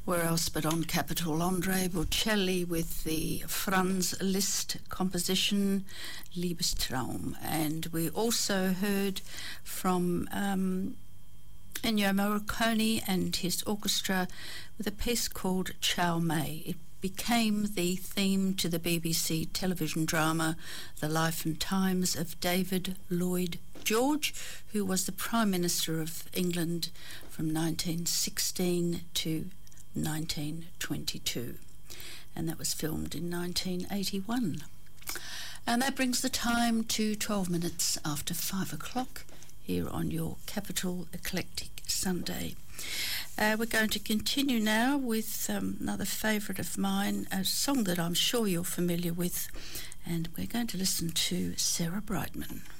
Where else but on Capitol? Andre Bocelli with the Franz Liszt composition Liebestraum. And we also heard from Ennio Morricone and his orchestra with a piece called Ciao May. It became the theme to the BBC television drama The Life and Times of David Lloyd George, who was the Prime Minister of England from 1916 to 1922, and that was filmed in 1981. And that brings the time to 12 minutes after 5 o'clock here on your Capital Eclectic Sunday. We're going to continue now with another favourite of mine, a song that I'm sure you're familiar with, and we're going to listen to Sarah Brightman.